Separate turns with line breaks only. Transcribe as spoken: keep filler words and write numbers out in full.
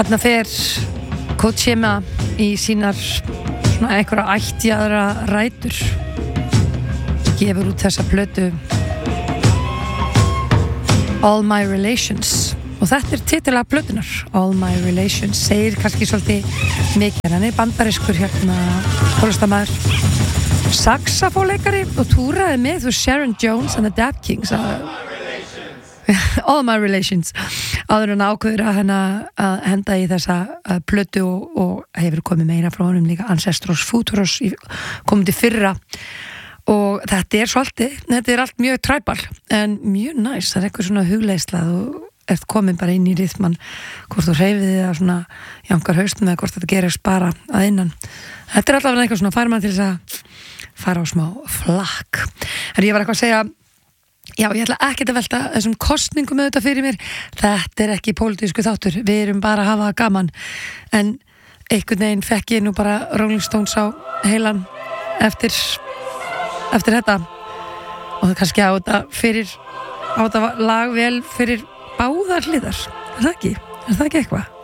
Þarna fer Kojima í sínar svona einhverja ættjaðra rætur, gefur út þessa plötu All My Relations og þetta er titill af plötunar All My Relations, segir kannski svolítið mikið, hann er bandarískur hérna tónlistarmaður, saxafóleikari og túraði með þú Sharon Jones and the Dap Kings að All My Relations áður en ákveður að, hana, að henda í þessa plötu og, og hefur komið meira frá honum líka Ancestros Futuros komið til fyrra og þetta er svolítið, þetta er allt mjög tribal en mjög næs, það er eitthvað svona hugleiðslað og ert komin bara inn í rithman hvort þú hreyfið þig að svona jankar haustum eða hvort þetta gerist bara að innan þetta er allavega eitthvað svona fær mann til þess að fara á smá flakk en ég var eitthvað að segja já, ég ætla ekki að velta þessum kostningum auðvitað fyrir mér, þetta er ekki pólitísku þáttur, við erum bara að hafa gaman en einhvern veginn fekk ég nú bara Rolling Stones á heilan eftir eftir þetta og það kannski á þetta fyrir á þetta lag vel fyrir báðar hliðar, er það ekki? Er það ekki eitthvað?